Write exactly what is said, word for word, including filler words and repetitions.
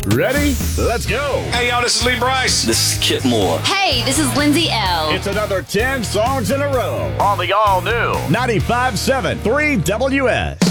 Ready? Let's go. Hey, yo, this is Lee Bryce. This is Kip Moore. Hey, this is Lindsay L. It's another ten songs in a row On the all-new ninety-five point seven three W S.